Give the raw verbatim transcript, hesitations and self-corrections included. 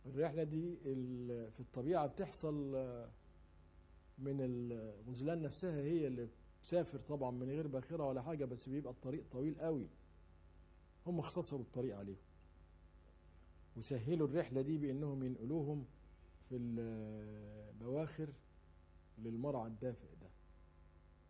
الرحلة دي ال- في الطبيعة بتحصل آه، من الغزلان نفسها، هي اللي بتسافر طبعا من غير باخرة ولا حاجة، بس بيبقى الطريق طويل قوي. هم اختصروا الطريق عليهم وسهلوا الرحلة دي بأنهم ينقلوهم في البواخر للمرعى الدافئ ده.